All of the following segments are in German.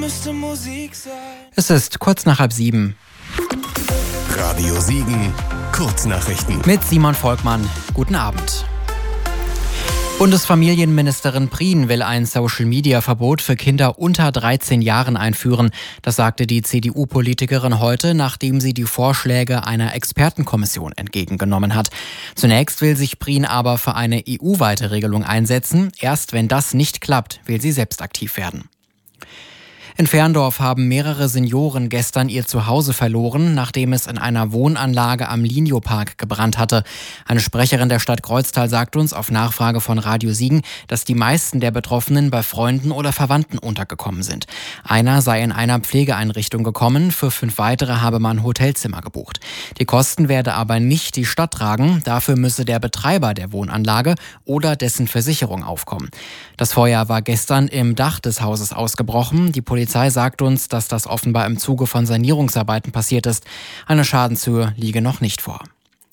Es ist kurz nach 6:30. Radio Siegen, Kurznachrichten. Mit Simon Volkmann. Guten Abend. Bundesfamilienministerin Prien will ein Social-Media-Verbot für Kinder unter 13 Jahren einführen. Das sagte die CDU-Politikerin heute, nachdem sie die Vorschläge einer Expertenkommission entgegengenommen hat. Zunächst will sich Prien aber für eine EU-weite Regelung einsetzen. Erst wenn das nicht klappt, will sie selbst aktiv werden. In Ferndorf haben mehrere Senioren gestern ihr Zuhause verloren, nachdem es in einer Wohnanlage am Linio-Park gebrannt hatte. Eine Sprecherin der Stadt Kreuztal sagt uns auf Nachfrage von Radio Siegen, dass die meisten der Betroffenen bei Freunden oder Verwandten untergekommen sind. Einer sei in einer Pflegeeinrichtung gekommen, für 5 weitere habe man Hotelzimmer gebucht. Die Kosten werde aber nicht die Stadt tragen, dafür müsse der Betreiber der Wohnanlage oder dessen Versicherung aufkommen. Das Feuer war gestern im Dach des Hauses ausgebrochen. Die Polizei sagt uns, dass das offenbar im Zuge von Sanierungsarbeiten passiert ist. Eine Schadenshöhe liege noch nicht vor.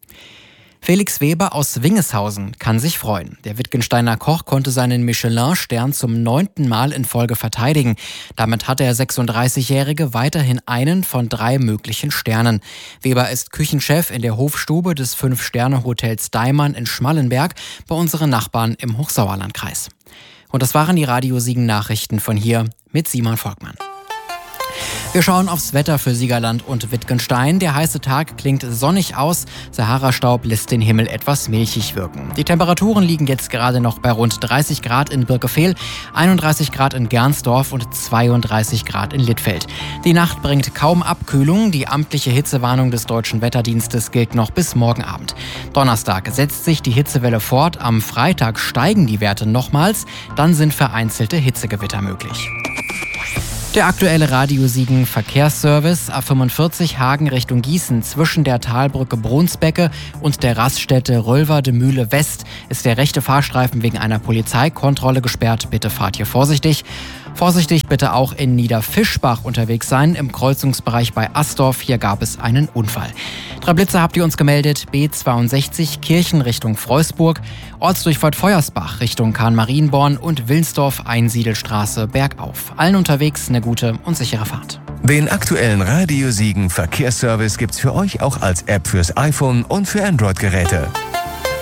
Felix Weber aus Wingeshausen kann sich freuen. Der Wittgensteiner Koch konnte seinen Michelin-Stern zum 9. Mal in Folge verteidigen. Damit hat der 36-Jährige weiterhin einen von 3 möglichen Sternen. Weber ist Küchenchef in der Hofstube des 5-Sterne-Hotels Daimann in Schmallenberg bei unseren Nachbarn im Hochsauerlandkreis. Und das waren die Radio Siegen Nachrichten von hier mit Simon Volkmann. Wir schauen aufs Wetter für Siegerland und Wittgenstein. Der heiße Tag klingt sonnig aus. Sahara-Staub lässt den Himmel etwas milchig wirken. Die Temperaturen liegen jetzt gerade noch bei rund 30 Grad in Birkefehl, 31 Grad in Gernsdorf und 32 Grad in Littfeld. Die Nacht bringt kaum Abkühlung. Die amtliche Hitzewarnung des Deutschen Wetterdienstes gilt noch bis morgen Abend. Donnerstag setzt sich die Hitzewelle fort. Am Freitag steigen die Werte nochmals. Dann sind vereinzelte Hitzegewitter möglich. Der aktuelle Radio Siegen Verkehrsservice A45 Hagen Richtung Gießen zwischen der Talbrücke Brunsbecke und der Raststätte Rölverde-Mühle West ist der rechte Fahrstreifen wegen einer Polizeikontrolle gesperrt. Bitte fahrt hier vorsichtig. Vorsichtig bitte auch in Niederfischbach unterwegs sein, im Kreuzungsbereich bei Astorf. Hier gab es einen Unfall. 3 Blitzer habt ihr uns gemeldet. B62 Kirchen Richtung Freusburg, Ortsdurchfahrt Feuersbach Richtung Kahn-Marienborn und Wilnsdorf Einsiedelstraße bergauf. Allen unterwegs eine gute und sichere Fahrt. Den aktuellen Radio Siegen Verkehrsservice gibt's für euch auch als App fürs iPhone und für Android-Geräte.